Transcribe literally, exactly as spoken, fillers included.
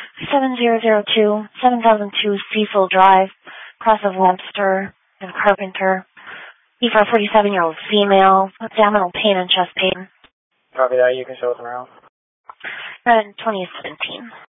seven zero zero two, seven thousand two Cecil Drive, cross of Webster and Carpenter. E for a forty-seven-year-old female, abdominal pain and chest pain. Copy that. You can show us around. Uh, twenty seventeen.